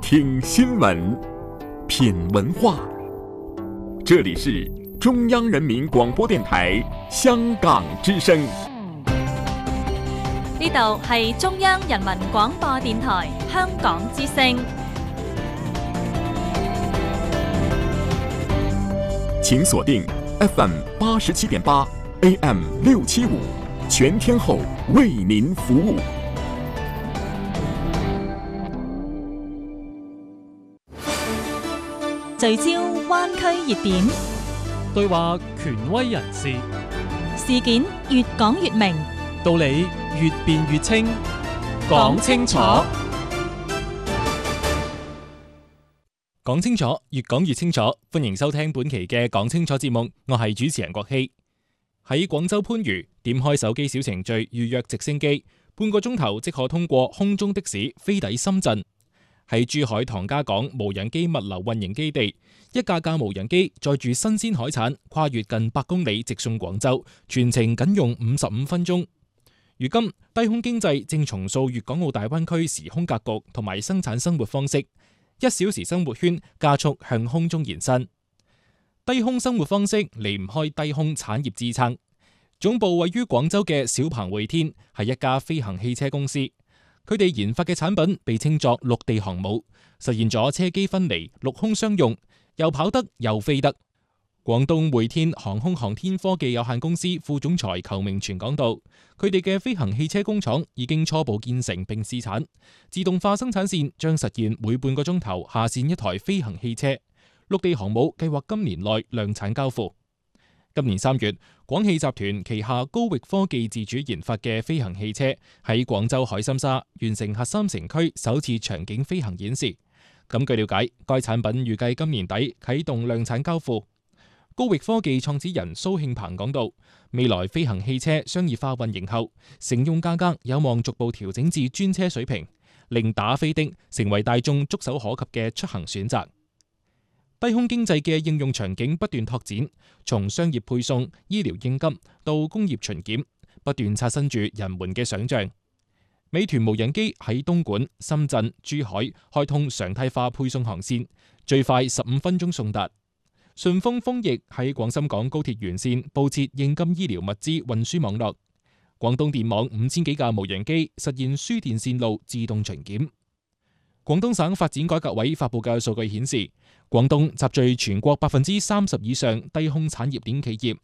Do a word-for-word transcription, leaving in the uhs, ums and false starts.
听新闻，品文化。这里是中央人民廣播電台香港之聲。 呢度係中央人民廣播電台香港之聲。 請鎖定 F M 八十七點八 A M 六七五，全天候為您服務。 聚焦灣區熱點， 對話權威人士， 事件越講越明， 道理越辯越清，講清楚，講清楚，越講越清楚。歡迎收聽本期嘅講清楚節目，我係主持人郭希。喺廣州番禺點開手機小程序預約直升機，半個鐘頭即可通過空中的士飛抵深圳。喺珠海唐家港無人機物流運營基地，一架架無人機載住新鮮海產跨越近百公里直送廣州，全程僅用五十五分鐘。如今低空經濟正重塑粵港澳大灣區時空格局同埋生產生活方式，一小時生活圈加速向空中延伸。低空生活方式離唔開低空產業支撐。總部位於廣州嘅小鵬匯天係一家飛行汽車公司。佢哋研發嘅產品被稱作陸地航母，實現咗車機分離、陸空雙用，又跑得又飛得。廣東匯天航空航天科技有限公司副總裁裘明全講到，佢哋嘅飛行汽車工廠已經初步建成並試產，自動化生產線將實現每半個鐘頭下線一台飛行汽車。陸地航母計劃今年內量產交付。今年三月，廣汽集團旗下高域科技自主研發嘅飛行汽車喺廣州海心沙完成核三城區首次場景飛行演示。咁據了解，該產品預計今年底啟動量產交付。高域科技創始人蘇慶鵬講到，未來飛行汽車商業化運營後，乘用價格有望逐步調整至專車水平，令打飛的成為大眾觸手可及嘅出行選擇。低空經濟嘅應用場景不斷拓展，從商業配送、醫療應急到工業巡檢，不斷刷新住人們嘅想象。美團無人機喺東莞、深圳、珠海開通常態化配送航線，最快十五分鐘送達。順豐豐翼喺廣深港高鐵沿線佈設應急醫療物資運輸網絡。廣東電網五千幾架無人機實現輸電線路自動巡檢。廣東省發展改革委發佈嘅數據顯示，廣東集聚全國百分之三十以上低空產業鏈企業，